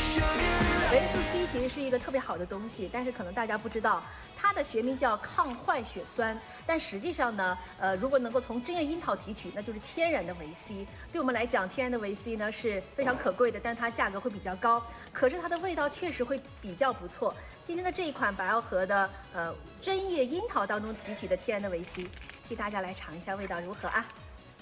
维生素 C 其实是一个特别好的东西，但是可能大家不知道，它的学名叫抗坏血酸。但实际上呢，如果能够从针叶樱桃提取，那就是天然的维 C。对我们来讲，天然的维 C 呢是非常可贵的，但它价格会比较高。可是它的味道确实会比较不错。今天的这一款百奥和的针叶樱桃当中提取的天然的维 C， 替大家来尝一下味道如何啊？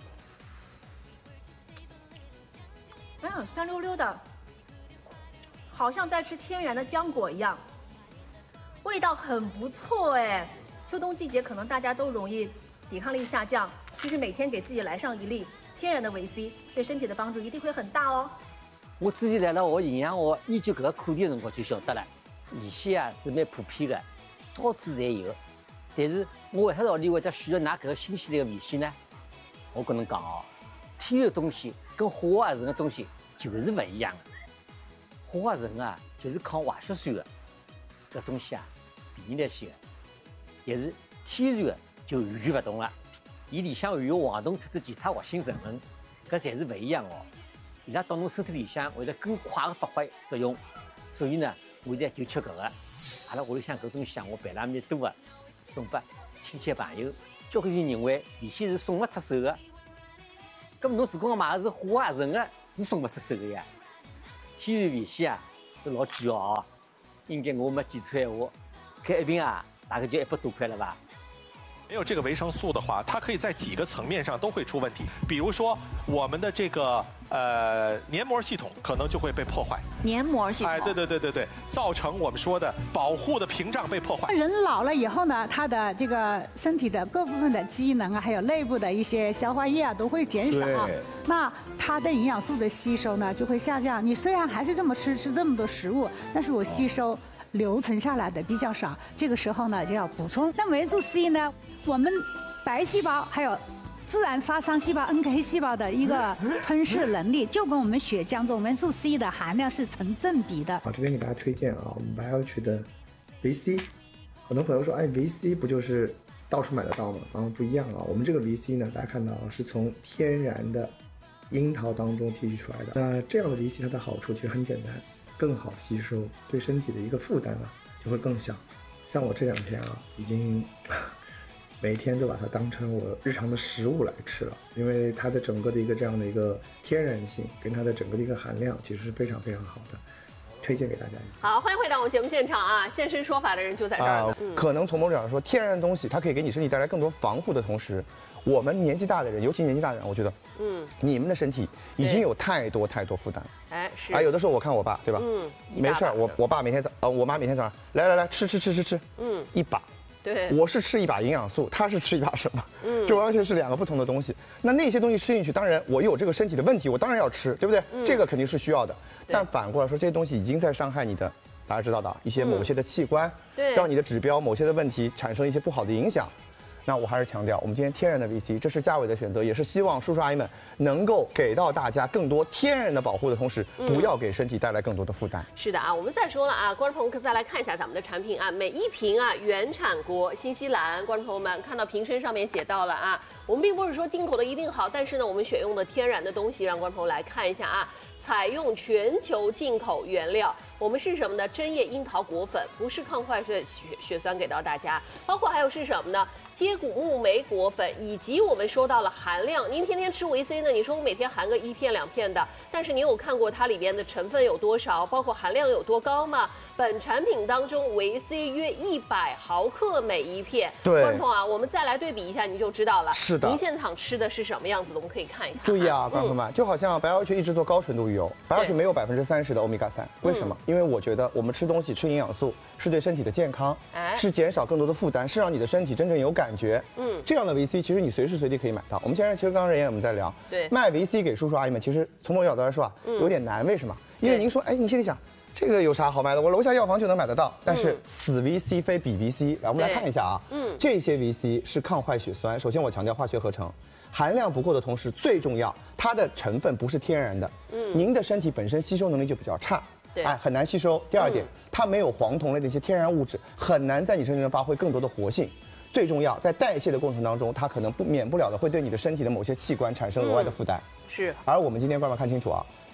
酸溜溜的。好像在吃天然的浆果一样，味道很不错哎。秋冬季节可能大家都容易抵抗力下降，其实每天给自己来上一粒天然的维 C， 对身体的帮助一定会很大哦。 我之前来了学营养学研究搿个课题的辰光就晓得了，维 C 啊是蛮普遍的，到处侪有。但是我为啥道理会得选择拿搿个新鲜的维 C 呢？我跟侬讲哦，天然的东西跟化合成的东西就是不一样的。化合成啊，就是抗坏血酸的，这东西啊，便宜来些的。但是天然的就完全不同了，伊里向含有黄酮特质其他活性成分，搿侪是不一样的哦。伊拉到侬身体里向会得更快的发挥作用，所以呢，我现在就吃搿个。阿拉屋里向搿东西啊，我备了蛮多的，送拨亲戚朋友。交关人认为维 C 是送勿出手的，咁侬如果买的是化合成的，是送勿出手的呀。天然维 C 啊，是老贵哦，应该我没记错闲话，搿一瓶啊，大概就100多块了吧。 没有这个维生素的话，它可以在几个层面上都会出问题。比如说，我们的这个黏膜系统可能就会被破坏。 黏膜系统， 哎，对，造成我们说的保护的屏障被破坏。 人老了以后呢，他的这个身体的各部分的机能啊，还有内部的一些消化液啊，都会减少。那它的营养素的吸收呢，就会下降。你虽然还是这么吃这么多食物，但是我吸收留存下来的比较少。这个时候呢，就要补充。那维生素 C 呢？我们白细胞还有自然杀伤细胞 NK 细胞的一个吞噬能力，就跟我们血浆中维生素 C 的含量是成正比的。 这边给大家推荐啊，我们白药曲的维 C。很多朋友说，哎，维 C 不就是到处买得到吗？不一样啊，我们这个维 C 呢，大家看到是从天然的樱桃当中提取出来的。那这样的维 C 它的好处其实很简单，更好吸收，对身体的一个负担啊就会更小。像我这2天啊，已经每天都把它当成我日常的食物来吃了，因为它的整个的一个这样的一个天然性跟它的整个的一个含量其实是非常非常好的，推荐给大家。 好，欢迎回到我们节目现场啊！现身说法的人就在这儿呢。 可能从某种角度说，天然的东西它可以给你身体带来更多防护的同时，我们年纪大的人，尤其年纪大的人，我觉得，你们的身体已经有太多负担。 哎，是啊，有的时候我看我爸，对吧？没事儿，我爸每天我妈每天早上来吃，一把。 对， 我是吃一把营养素，他是吃一把什么？这完全是2个不同的东西。那些东西吃进去，当然我有这个身体的问题，我当然要吃，对不对？这个肯定是需要的。但反过来说，这些东西已经在伤害你的，大家知道的一些某些的器官，让你的指标某些的问题产生一些不好的影响。那我还是强调，我们今天天然的维 C， 这是嘉伟的选择，也是希望叔叔阿姨们能够给到大家更多天然的保护的同时，不要给身体带来更多的负担。 是的啊，我们再说了啊，观众朋友可再来看一下咱们的产品啊，每一瓶啊原产国新西兰，观众朋友们看到瓶身上面写到了啊，我们并不是说进口的一定好，但是呢，我们选用的天然的东西，让观众朋友来看一下啊。采用全球进口原料，我们是什么呢？针叶樱桃果粉，不是抗坏血酸给到大家，包括还有是什么呢？接骨木莓果粉，以及我们说到了含量。您天天吃维 C 呢？你说我每天含个1片2片的，但是你有看过它里边的成分有多少，包括含量有多高吗？本产品当中维 C 约100毫克每一片。 对， 观众啊，我们再来对比一下，你就知道了。 是的， 您现场吃的是什么样子的？我们可以看一看。 注意啊，观众朋友们，就好像白药曲一直做高纯度鱼油，白药曲没有30%的欧米伽3，为什么？因为我觉得我们吃东西吃营养素是对身体的健康，是减少更多的负担，是让你的身体真正有感觉。这样的维 C 其实你随时随地可以买到。我们其实刚刚人也我们在聊， 对， 卖维 C 给叔叔阿姨们，其实从某角度来说啊，有点难。为什么？因为您说，哎，你心里想。这个有啥好卖的？我楼下药房就能买得到。但是此 VC 非彼 VC， 来我们来看一下啊，这些 VC 是抗坏血酸。首先我强调化学合成，含量不够的同时，最重要它的成分不是天然的，您的身体本身吸收能力就比较差，很难吸收。第二点，它没有黄酮类的一些天然物质，很难在你身体中发挥更多的活性。最重要，在代谢的过程当中，它可能免不了的会对你的身体的某些器官产生额外的负担。 是。 而我们今天观众看清楚啊。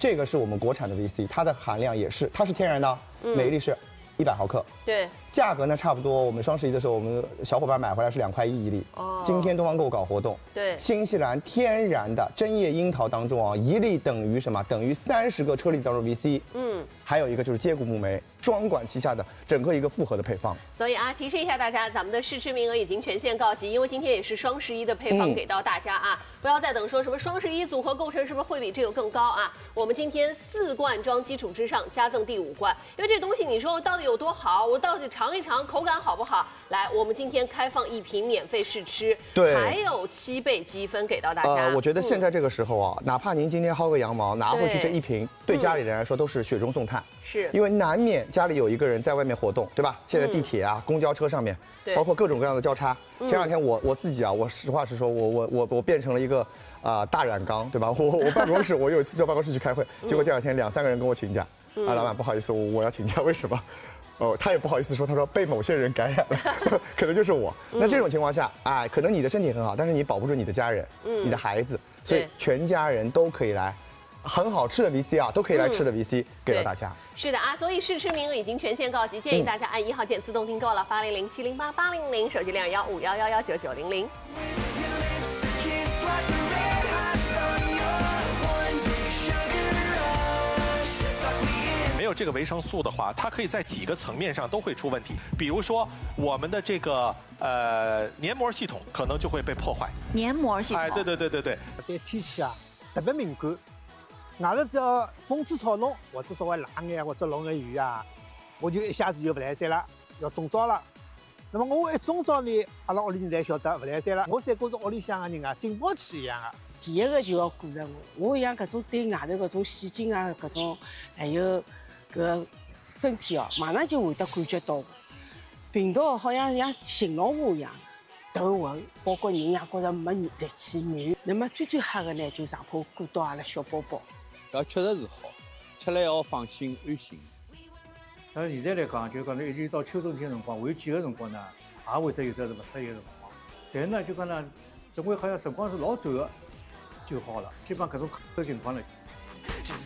这个是我们国产的 VC， 它的含量也是，它是天然的，每一粒是100毫克。 对， 价格呢差不多，我们双11的时候，我们小伙伴买回来是2块1一粒。哦，今天东方购搞活动， 对， 新西兰天然的针叶樱桃当中啊，一粒等于什么？等于30个车厘子当中 VC。还有一个就是接骨木莓，双管齐下的整个一个复合的配方。 所以啊，提示一下大家，咱们的试吃名额已经全线告急，因为今天也是双11的配方给到大家啊，不要再等说什么双11组合构成是不是会比这个更高啊？我们今天4罐装基础之上加赠第5罐，因为这东西你说到底有多好，我到底尝一尝口感好不好？来，我们今天开放1瓶免费试吃， 对， 还有7倍积分给到大家。 我觉得现在这个时候啊，哪怕您今天薅个羊毛拿回去这1瓶，对家里人来说都是雪中送炭。 是， 因为难免家里有一个人在外面活动，对吧？现在地铁啊、公交车上面，包括各种各样的交叉。前2天我自己啊，我实话实说，我变成了一个大染缸，对吧？我办公室，我有一次到办公室去开会，结果第2天2、3个人跟我请假，老板不好意思，我要请假，为什么？他也不好意思说，他说被某些人感染了，可能就是我。那这种情况下，可能你的身体很好，但是你保不住你的家人、你的孩子，所以全家人都可以来。很好吃的 VC 啊，都可以来吃的 VC 给到大家。 是的啊，所以试吃名额已经全线告急，建议大家按1号键自动订购了，800-708-800，手机211-5111-9900。 没有这个维生素的话，它可以在几个层面上都会出问题。比如说，我们的这个黏膜系统可能就会被破坏。 黏膜系统。 对。 对天气啊特别敏感。外头只要风吹草动，或者稍微冷眼或者落眼雨啊，我就一下子就不来三了，要中招了。那么我一中招呢，阿拉屋里人侪晓得不来三了。我才觉着屋里向的人啊，警报器一样啊。 第一个就要顾着我像搿种对外头搿种细菌啊，搿种还有搿身体哦，马上就会得感觉到病毒好像信号话一样。头昏，包括人也觉着没力气软。那么最吓的呢，就上怕顾到阿拉小宝宝。 搿确实是好，吃了要放心安心。 但是现在来讲，就讲呢，一直到秋冬天辰光，还有几个辰光呢，也会得有这勿适宜的辰光。但是呢，就讲呢，总归好像辰光是老短的就好了。基本上搿种情况呢，